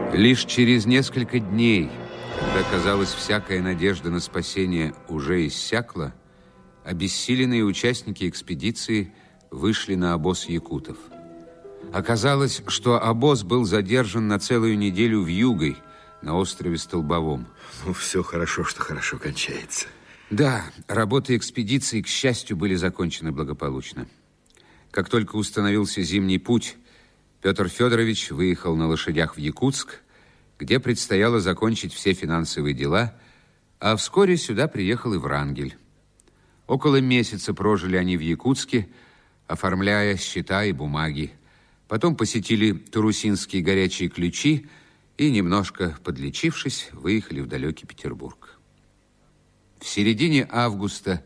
Лишь через несколько дней, когда, казалось, всякая надежда на спасение уже иссякла, обессиленные участники экспедиции вышли на обоз якутов. Оказалось, что обоз был задержан на целую неделю вьюгой на острове Столбовом. Ну, все хорошо, что хорошо кончается. Да, работы экспедиции, к счастью, были закончены благополучно. Как только установился зимний путь, Петр Федорович выехал на лошадях в Якутск, где предстояло закончить все финансовые дела, а вскоре сюда приехал и Врангель. Около месяца прожили они в Якутске, оформляя счета и бумаги. Потом посетили Турусинские горячие ключи и, немножко подлечившись, выехали в далекий Петербург. В середине августа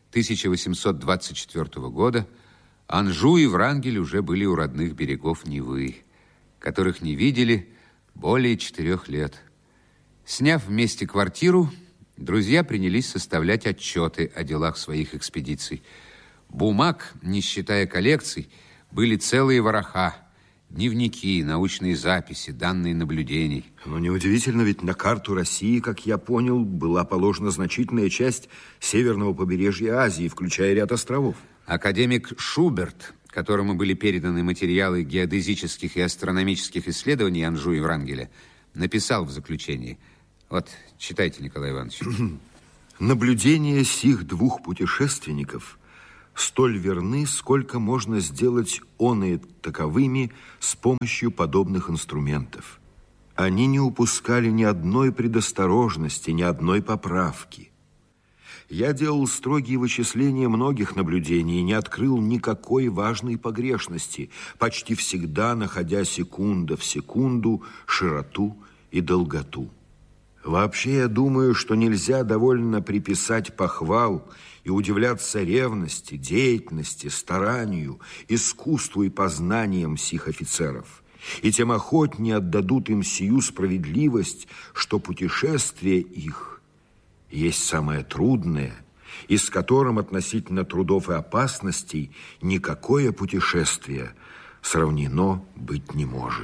1824 года Анжу и Врангель уже были у родных берегов Невы, которых не видели более 4 лет. Сняв вместе квартиру, друзья принялись составлять отчеты о делах своих экспедиций. Бумаг, не считая коллекций, были целые вороха. Дневники, научные записи, данные наблюдений. Но неудивительно, ведь на карту России, как я понял, была положена значительная часть северного побережья Азии, включая ряд островов. Академик Шуберт, которому были переданы материалы геодезических и астрономических исследований Анжу и Врангеля, написал в заключении. Вот, читайте, Николай Иванович. Наблюдения сих двух путешественников столь верны, сколько можно сделать оные таковыми с помощью подобных инструментов. Они не упускали ни одной предосторожности, ни одной поправки. Я делал строгие вычисления многих наблюдений и не открыл никакой важной погрешности, почти всегда находя секунда в секунду широту и долготу. Вообще, я думаю, что нельзя довольно приписать похвал и удивляться ревности, деятельности, старанию, искусству и познаниям сих офицеров. И тем охотнее отдадут им сию справедливость, что путешествие их есть самое трудное, и с которым относительно трудов и опасностей никакое путешествие сравнено быть не может.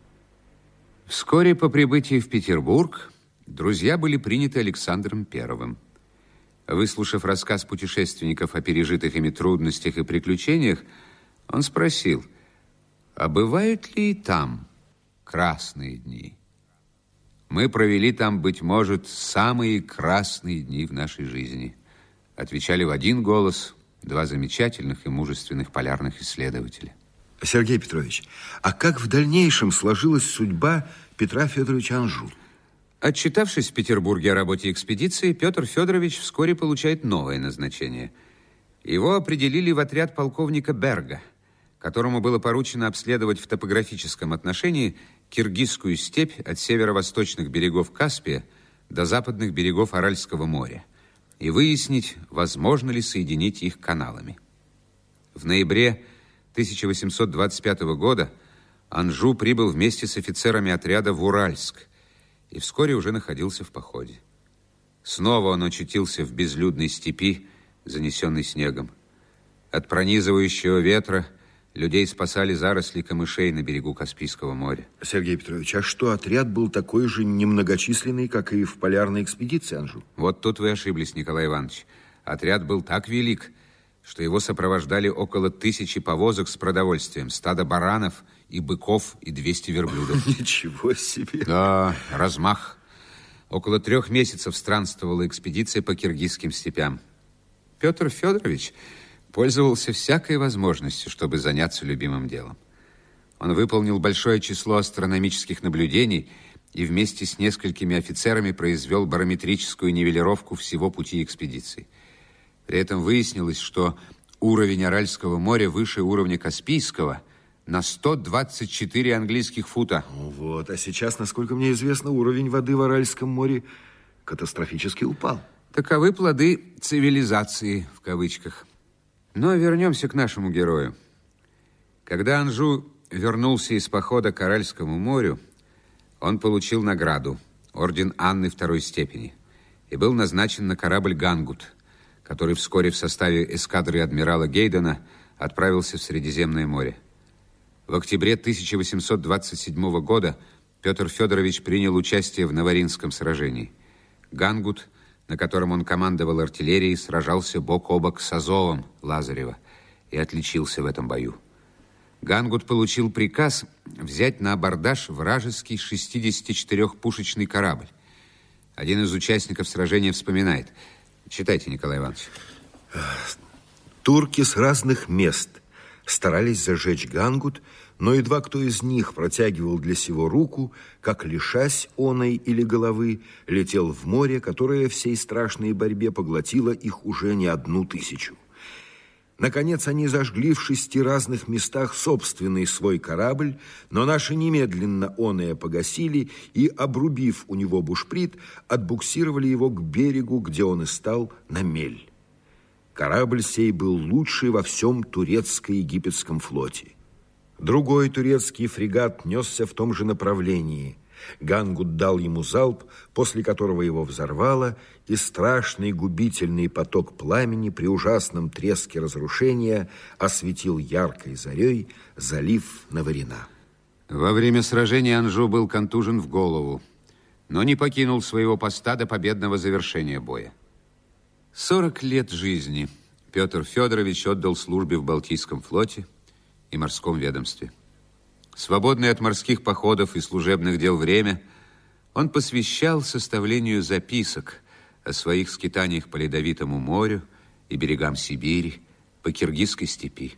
Вскоре по прибытии в Петербург друзья были приняты Александром I. Выслушав рассказ путешественников о пережитых ими трудностях и приключениях, он спросил, а бывают ли и там красные дни? Мы провели там, быть может, самые красные дни в нашей жизни, отвечали в один голос два замечательных и мужественных полярных исследователя. Сергей Петрович, а как в дальнейшем сложилась судьба Петра Федоровича Анжу? Отчитавшись в Петербурге о работе экспедиции, Петр Федорович вскоре получает новое назначение. Его определили в отряд полковника Берга, которому было поручено обследовать в топографическом отношении Киргизскую степь от северо-восточных берегов Каспия до западных берегов Аральского моря и выяснить, возможно ли соединить их каналами. В ноябре 1825 года Анжу прибыл вместе с офицерами отряда в Уральск и вскоре уже находился в походе. Снова он очутился в безлюдной степи, занесенной снегом. От пронизывающего ветра людей спасали заросли камышей на берегу Каспийского моря. Сергей Петрович, а что, отряд был такой же немногочисленный, как и в полярной экспедиции Анжу? Вот тут вы ошиблись, Николай Иванович. Отряд был так велик, что его сопровождали около 1000 повозок с продовольствием, стадо баранов и быков и 200 верблюдов. Ничего себе! Да, размах. Около 3 месяцев странствовала экспедиция по киргизским степям. Петр Федорович пользовался всякой возможностью, чтобы заняться любимым делом. Он выполнил большое число астрономических наблюдений и вместе с несколькими офицерами произвел барометрическую нивелировку всего пути экспедиции. При этом выяснилось, что уровень Аральского моря выше уровня Каспийского на 124 английских фута. Вот, а сейчас, насколько мне известно, уровень воды в Аральском море катастрофически упал. Таковы плоды цивилизации, в кавычках. Но вернемся к нашему герою. Когда Анжу вернулся из похода к Аральскому морю, он получил награду, орден Анны II степени, и был назначен на корабль «Гангут», который вскоре в составе эскадры адмирала Гейдена отправился в Средиземное море. В октябре 1827 года Петр Федорович принял участие в Наваринском сражении. Гангут, на котором он командовал артиллерией, сражался бок о бок с Азовом Лазарева и отличился в этом бою. Гангут получил приказ взять на абордаж вражеский 64-пушечный корабль. Один из участников сражения вспоминает. Читайте, Николай Иванович. Турки с разных мест старались зажечь Гангут, но едва кто из них протягивал для сего руку, как, лишась оной или головы, летел в море, которое в сей страшной борьбе поглотило их уже не 1000. Наконец, они зажгли в 6 разных местах собственный свой корабль, но наши немедленно оное погасили и, обрубив у него бушприт, отбуксировали его к берегу, где он и стал на мель. Корабль сей был лучший во всем турецко-египетском флоте. Другой турецкий фрегат несся в том же направлении. Гангут дал ему залп, после которого его взорвало, и страшный губительный поток пламени при ужасном треске разрушения осветил яркой зарей залив Наварина. Во время сражения Анжу был контужен в голову, но не покинул своего поста до победного завершения боя. 40 лет жизни Петр Федорович отдал службе в Балтийском флоте и морском ведомстве. Свободное от морских походов и служебных дел время он посвящал составлению записок о своих скитаниях по Ледовитому морю и берегам Сибири, по Киргизской степи.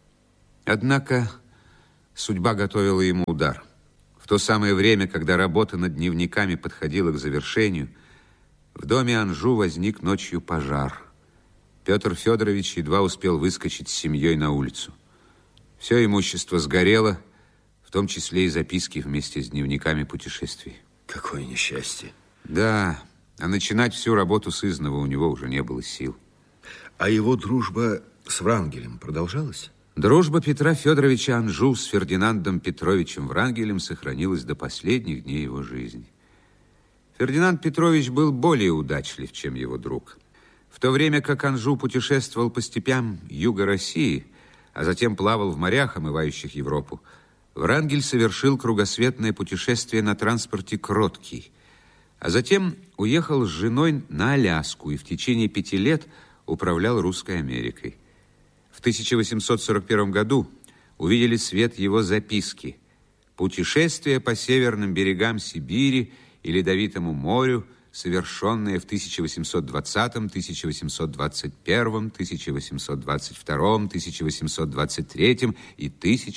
Однако судьба готовила ему удар. В то самое время, когда работа над дневниками подходила к завершению, в доме Анжу возник ночью пожар. Петр Федорович едва успел выскочить с семьей на улицу. Все имущество сгорело, в том числе и записки вместе с дневниками путешествий. Какое несчастье. Да, а начинать всю работу сызнова у него уже не было сил. А его дружба с Врангелем продолжалась? Дружба Петра Федоровича Анжу с Фердинандом Петровичем Врангелем сохранилась до последних дней его жизни. Фердинанд Петрович был более удачлив, чем его друг. В то время как Анжу путешествовал по степям юга России, а затем плавал в морях, омывающих Европу, Врангель совершил кругосветное путешествие на транспорте «Кроткий», а затем уехал с женой на Аляску и в течение 5 лет управлял Русской Америкой. В 1841 году увидели свет его записки «Путешествие по северным берегам Сибири и Ледовитому морю, совершенные в 1820, 1821, 1822, 1823 и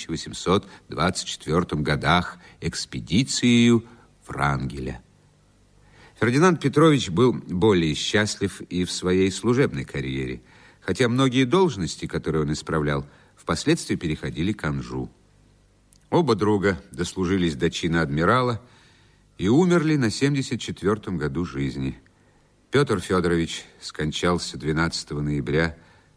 1824 годах экспедицией Врангеля». Фердинанд Петрович был более счастлив и в своей служебной карьере, хотя многие должности, которые он исправлял, впоследствии переходили к Анжу. Оба друга дослужились до чина адмирала и умерли на 74-м году жизни. Петр Федорович скончался 12 ноября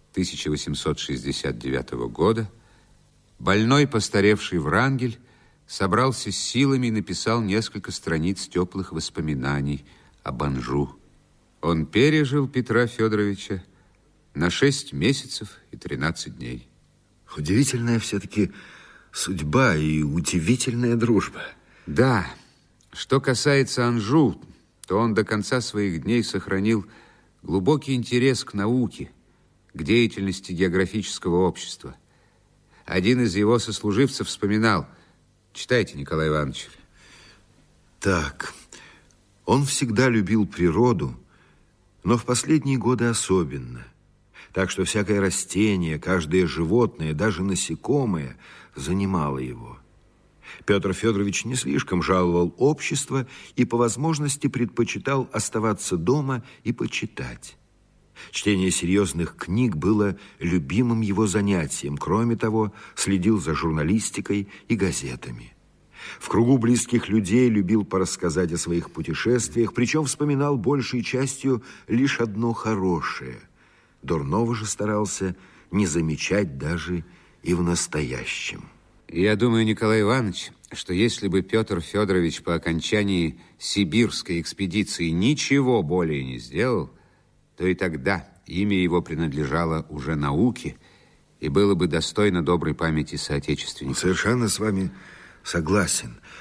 1869 года. Больной, постаревший Врангель собрался с силами и написал несколько страниц теплых воспоминаний об Анжу. Он пережил Петра Федоровича на 6 месяцев и 13 дней. Удивительная все-таки судьба и удивительная дружба. Да. Что касается Анжу, то он до конца своих дней сохранил глубокий интерес к науке, к деятельности географического общества. Один из его сослуживцев вспоминал. Читайте, Николай Иванович. Так, он всегда любил природу, но в последние годы особенно. Так что всякое растение, каждое животное, даже насекомое занимало его. Петр Федорович не слишком жаловал общество и по возможности предпочитал оставаться дома и почитать. Чтение серьезных книг было любимым его занятием. Кроме того, следил за журналистикой и газетами. В кругу близких людей любил порассказать о своих путешествиях, причем вспоминал большей частью лишь одно хорошее. Дурного же старался не замечать даже и в настоящем. Я думаю, Николай Иванович, что если бы Петр Федорович по окончании сибирской экспедиции ничего более не сделал, то и тогда имя его принадлежало уже науке и было бы достойно доброй памяти соотечественников. Совершенно с вами согласен.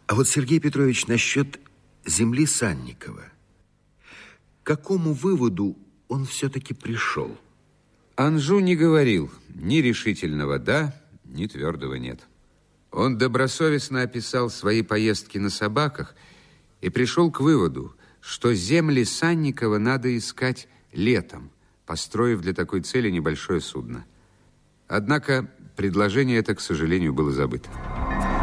А вот, Сергей Петрович, насчет земли Санникова. К какому выводу он все-таки пришел? Анжу не говорил ни решительного «да», ни твердого «нет». Он добросовестно описал свои поездки на собаках и пришел к выводу, что земли Санникова надо искать летом, построив для такой цели небольшое судно. Однако предложение это, к сожалению, было забыто.